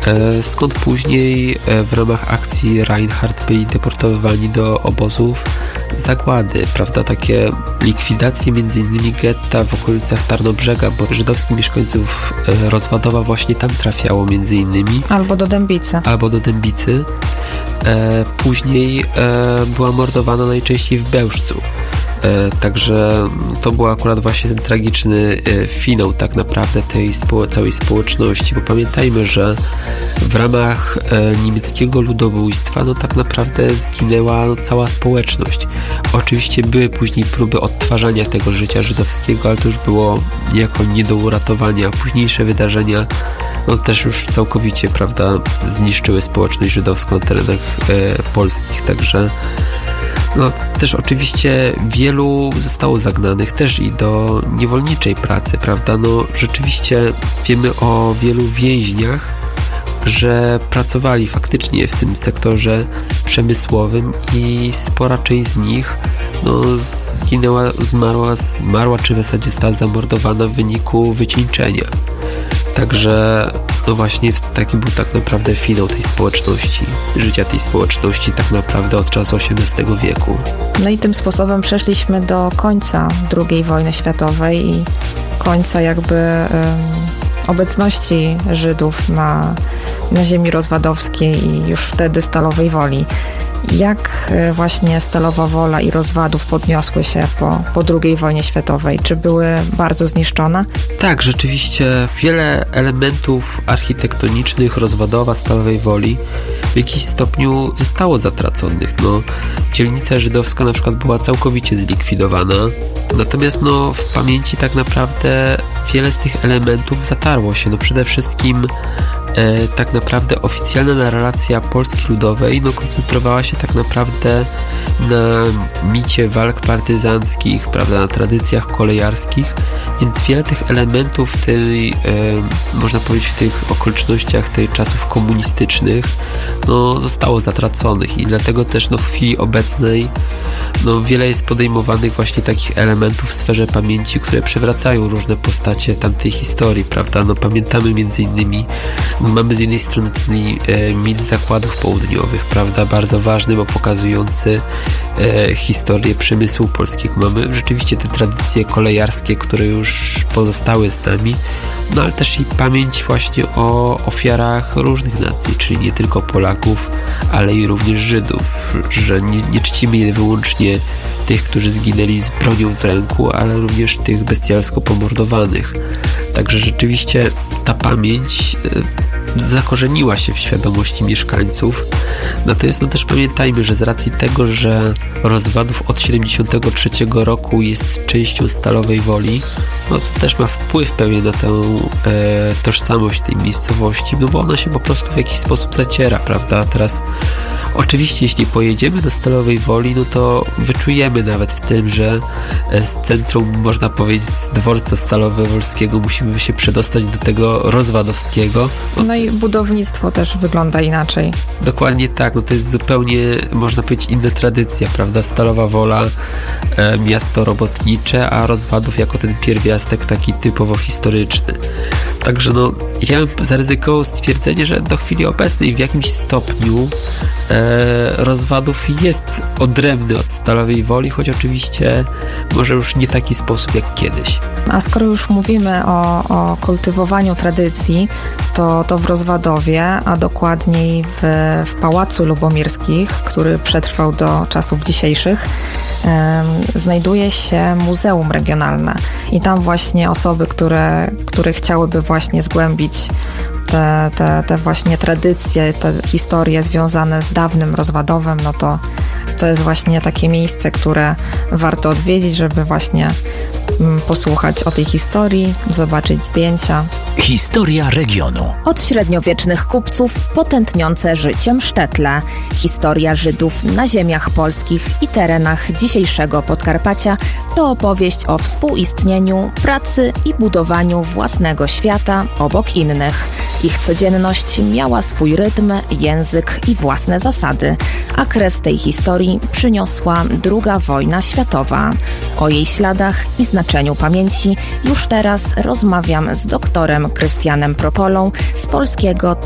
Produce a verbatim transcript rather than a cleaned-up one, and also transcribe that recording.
skąd później w ramach akcji Reinhardt byli deportowani do obozów zagłady, prawda, takie likwidacje między innymi getta w okolicach Tarnobrzega, bo żydowskich mieszkańców Rozwadowa właśnie tam trafiało między innymi. Albo do Dębicy. Albo do Dębicy. E, później e, była mordowana najczęściej w Bełżcu. E, także to był akurat właśnie ten tragiczny e, finał tak naprawdę tej spo- całej społeczności, bo pamiętajmy, że w ramach e, niemieckiego ludobójstwa no tak naprawdę zginęła no, cała społeczność. Oczywiście były później próby odtwarzania tego życia żydowskiego, ale to już było niejako nie do uratowania. Późniejsze wydarzenia no też już całkowicie, prawda, zniszczyły społeczność żydowską na terenach e, polskich, także no, też oczywiście wielu zostało zagnanych też i do niewolniczej pracy, prawda? No, rzeczywiście wiemy o wielu więźniach, że pracowali faktycznie w tym sektorze przemysłowym i spora część z nich no, zginęła, zmarła, zmarła, czy w zasadzie została zamordowana w wyniku wycieńczenia. Także no właśnie taki był tak naprawdę finał tej społeczności, życia tej społeczności tak naprawdę od czasu osiemnastego wieku. No i tym sposobem przeszliśmy do końca drugiej wojny światowej i końca jakby um, obecności Żydów na, na ziemi rozwadowskiej i już wtedy Stalowej Woli. Jak właśnie Stalowa Wola i Rozwadów podniosły się po, po drugiej wojnie światowej? Czy były bardzo zniszczone? Tak, rzeczywiście wiele elementów architektonicznych Rozwadowa, Stalowej Woli w jakimś stopniu zostało zatraconych. No, dzielnica żydowska na przykład była całkowicie zlikwidowana, natomiast no, w pamięci tak naprawdę wiele z tych elementów zatarło się. No, przede wszystkim E, tak naprawdę oficjalna narracja Polski Ludowej no, koncentrowała się tak naprawdę na micie walk partyzanckich, prawda, na tradycjach kolejarskich, więc wiele tych elementów tej, e, można powiedzieć, w tych okolicznościach tych czasów komunistycznych no, zostało zatraconych i dlatego też no, w chwili obecnej no, wiele jest podejmowanych właśnie takich elementów w sferze pamięci, które przywracają różne postacie tamtej historii, prawda, no pamiętamy między innymi mamy z jednej strony ten e, mit zakładów południowych, prawda, bardzo ważny, bo pokazujący e, historię przemysłu polskiego. Mamy rzeczywiście te tradycje kolejarskie, które już pozostały z nami, no ale też i pamięć właśnie o ofiarach różnych nacji, czyli nie tylko Polaków, ale i również Żydów, że nie, nie czcimy je wyłącznie tych, którzy zginęli z bronią w ręku, ale również tych bestialsko pomordowanych. Także rzeczywiście ta pamięć e, zakorzeniła się w świadomości mieszkańców. Natomiast no też pamiętajmy, że z racji tego, że Rozwadów od siedemdziesiątego trzeciego roku jest częścią Stalowej Woli, no to też ma wpływ pewnie na tę e, tożsamość tej miejscowości, no bo ona się po prostu w jakiś sposób zaciera, prawda? Teraz oczywiście jeśli pojedziemy do Stalowej Woli, no to wyczujemy nawet w tym, że z centrum, można powiedzieć, z dworca Stalowo-Wolskiego musimy się przedostać do tego rozwadowskiego. No, no i budownictwo też wygląda inaczej. Dokładnie tak, no to jest zupełnie, można powiedzieć, inna tradycja, prawda? Stalowa Wola, e, miasto robotnicze, a Rozwadów jako ten pierwiastek taki typowo historyczny. Także no, ja bym zaryzykował stwierdzenie, że do chwili obecnej w jakimś stopniu e, Rozwadów jest odrębny od Stalowej Woli, choć oczywiście może już nie taki sposób jak kiedyś. A skoro już mówimy o, o kultywowaniu tradycji, to, to w Rozwadowie, a dokładniej w, w Pałacu Lubomirskich, który przetrwał do czasów dzisiejszych, znajduje się Muzeum Regionalne i tam właśnie osoby, które, które chciałyby właśnie zgłębić te, te, te właśnie tradycje, te historie związane z dawnym Rozwadowem, no to to jest właśnie takie miejsce, które warto odwiedzić, żeby właśnie posłuchać o tej historii, zobaczyć zdjęcia. Historia regionu. Od średniowiecznych kupców po tętniące życiem sztetle. Historia Żydów na ziemiach polskich i terenach dzisiejszego Podkarpacia to opowieść o współistnieniu, pracy i budowaniu własnego świata obok innych. Ich codzienność miała swój rytm, język i własne zasady, a kres tej historii przyniosła druga wojna światowa. O jej śladach i znaczeniu pamięci już teraz rozmawiam z doktorem Krystianem Propolą z Polskiego